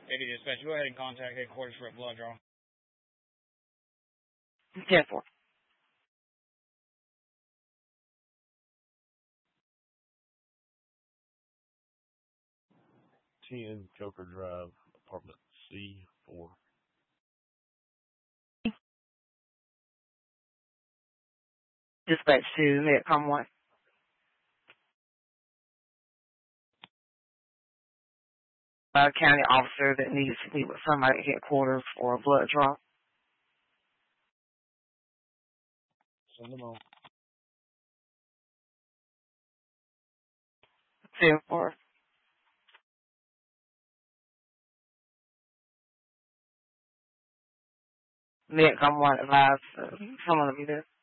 AD dispatch, go ahead and contact headquarters for a blood draw. 10-4. Coker Drive, apartment C4. Dispatch to Medcom 1. County officer that needs to meet with somebody at headquarters for a blood draw. Send them on. 10-4. Medcom 1 advised someone to be there.